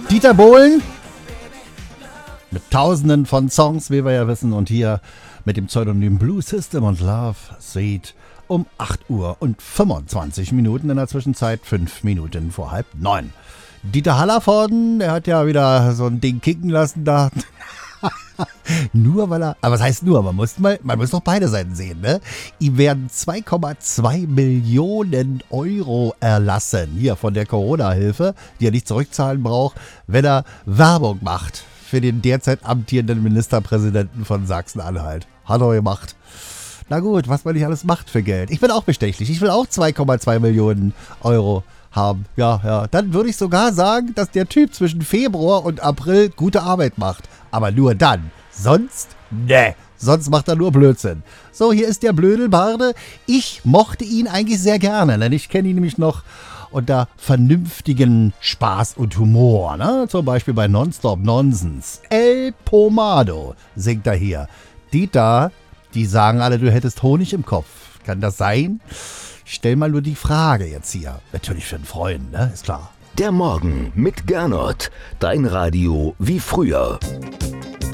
Dieter Bohlen mit tausenden von Songs, wie wir ja wissen. Und hier mit dem Pseudonym Blue System und Love Suite um 8 Uhr und 25 Minuten. In der Zwischenzeit 5 Minuten vor 8:30. Dieter Hallervorden, der hat ja wieder so ein Ding kicken lassen da. Nur weil er, aber was heißt nur, man muss doch beide Seiten sehen, ne? Ihm werden 2,2 Millionen Euro erlassen, hier von der Corona-Hilfe, die er nicht zurückzahlen braucht, wenn er Werbung macht für den derzeit amtierenden Ministerpräsidenten von Sachsen-Anhalt. Hat er gemacht. Na gut, was man nicht alles macht für Geld. Ich bin auch bestechlich, ich will auch 2,2 Millionen Euro haben. Ja, dann würde ich sogar sagen, dass der Typ zwischen Februar und April gute Arbeit macht. Aber nur dann. Sonst? Nee. Sonst macht er nur Blödsinn. So, hier ist der Blödelbarde. Ich mochte ihn eigentlich sehr gerne, denn ich kenne ihn nämlich noch unter vernünftigen Spaß und Humor. Ne? Zum Beispiel bei Nonstop Nonsens. El Pomado singt er hier. Dieter, die sagen alle, du hättest Honig im Kopf. Kann das sein? Ich stell mal nur die Frage jetzt hier. Natürlich für einen Freund, ne? Ist klar. Der Morgen mit Gernot. Dein Radio wie früher.